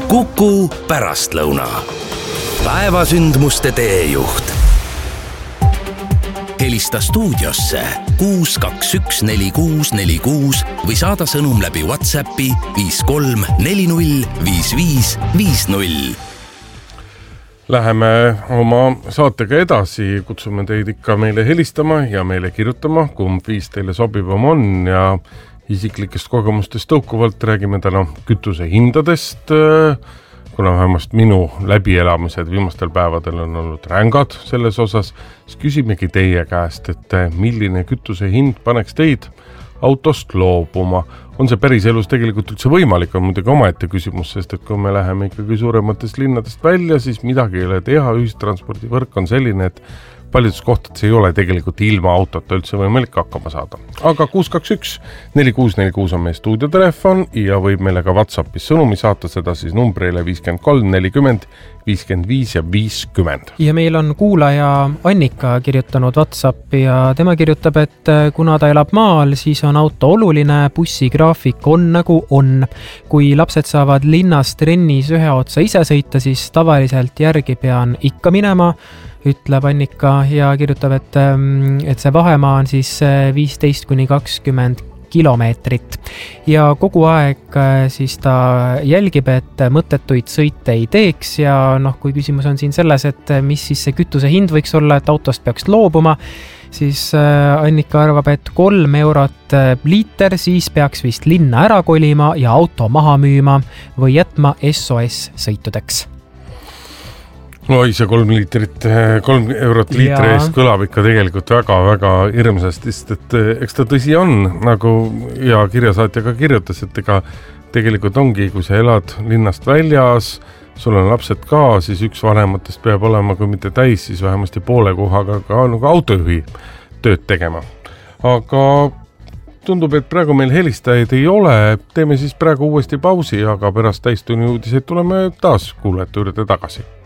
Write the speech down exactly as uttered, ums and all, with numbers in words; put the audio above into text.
Kuku pärastlõuna. Päevasündmuste teejuht. Helista stuudiosse kuus kaks üks neli kuus neli kuus või saada sõnum läbi WhatsAppi viis kolm neli null viis viis viis null. Läheme oma saatega edasi, kutsume teid ikka meile helistama ja meile kirjutama, kumb viis teile sobivam on ja isiklikest kogemustest tõukuvalt räägime täna kütuse hindadest, kuna vähemast minu läbielamised viimastel päevadel on olnud rängad selles osas, siis küsimegi teie käest, et milline kütuse hind paneks teid autost loobuma. On see päris elus tegelikult üldse võimalik, on muidugi omaette küsimus, sest et kui me läheme ikkagi suurematest linnadest välja, siis midagi ei ole teha, ühistranspordivõrk on selline, et paljudes kohtades ei ole tegelikult ilma autota üldse võimalik hakkama saada. Aga kuus kaks üks neli kuus neli kuus on meie stuudiotelefon ja võib meile ka WhatsAppis sõnumi saata seda siis numbreile viiskümmend kolm nelikümmend viiskümmend viis ja viiskümmend. Ja meil on kuulaja Annika kirjutanud WhatsAppi ja tema kirjutab, et kuna ta elab maal, siis on auto oluline, bussigraafik on nagu on. Kui lapsed saavad linnas trennis ühe otsa ise sõita, siis tavaliselt järgi pean ikka minema, ütleb Annika ja kirjutab, et, et see vahemaa on siis viisteist kuni kakskümmend kilomeetrit ja kogu aeg siis ta jälgib, et mõttetuid sõite ei teeks ja noh, kui küsimus on siin selles, et mis siis see kütuse hind võiks olla, et autost peaks loobuma, siis Annika arvab, et kolm eurot liiter, siis peaks vist linna ära kolima ja auto maha müüma või jätma S O S sõitudeks. Oi, see kolm liitrit, kolm eurot liitri eest kõlab ikka tegelikult väga-väga hirmsasti, sest et eks ta tõsi on, nagu ja kirjasaatja ka kirjutas, et ega tegelikult ongi, kui sa elad linnast väljas, sul on lapsed ka, siis üks vanematest peab olema, kui mitte täis, siis vähemasti poole kohaga ka nagu autojuhi tööd tegema. Aga tundub, et praegu meil helistajaid ei ole, teeme siis praegu uuesti pausi, aga pärast täistunni uudiseid tuleme taas kuulajate juurde tagasi.